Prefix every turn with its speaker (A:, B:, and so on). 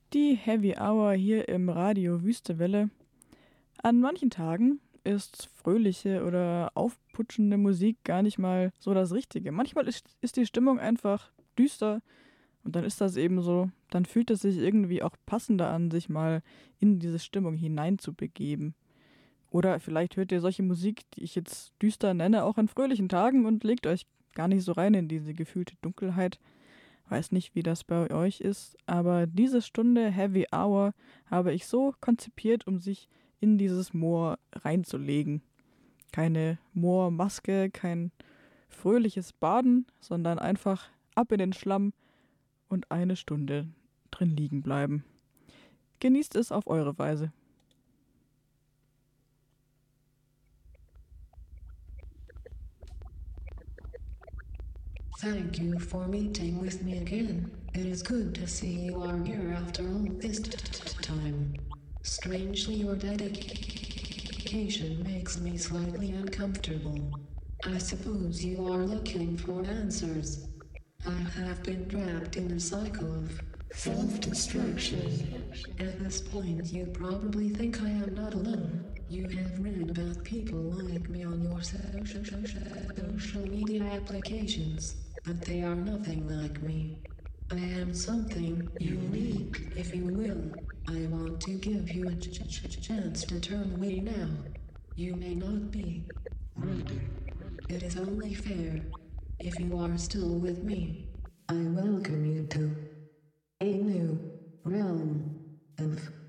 A: Die Heavy Hour hier im Radio Wüstewelle. An manchen Tagen ist fröhliche oder aufputschende Musik gar nicht mal so das Richtige. Manchmal ist die Stimmung einfach düster und dann ist das eben so. Dann fühlt es sich irgendwie auch passender an, sich mal in diese Stimmung hineinzubegeben. Oder vielleicht hört ihr solche Musik, die ich jetzt düster nenne, auch an fröhlichen Tagen und legt euch gar nicht so rein in diese gefühlte Dunkelheit. Weiß nicht, wie das bei euch ist, aber diese Stunde Heavy Hour habe ich so konzipiert, um sich in dieses Moor reinzulegen. Keine Moormaske, kein fröhliches Baden, sondern einfach ab in den Schlamm und eine Stunde drin liegen bleiben. Genießt es auf eure Weise.
B: Thank you for meeting with me again. It is good to see you are here after all this time. Strangely, your dedication makes me slightly uncomfortable. I suppose you are looking for answers. I have been trapped in a cycle of self-destruction. At this point, you probably think I am not alone. You have read about people like me on your social media applications, but they are nothing like me. I am something unique, if you will. I want to give you a chance to turn away now. You may not be ready. It is only fair. If you are still with me, I welcome you to a new realm of